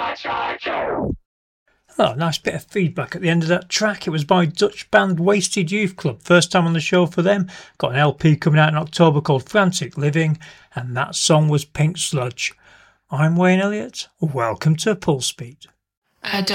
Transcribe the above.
Oh, nice bit of feedback at the end of that track. It was by Dutch band Wasted Youth Club. First time on the show for them. Got an LP coming out in October called Frantic Living, and that song was Pink Sludge. I'm Wayne Elliott. Welcome to Pulse Beat.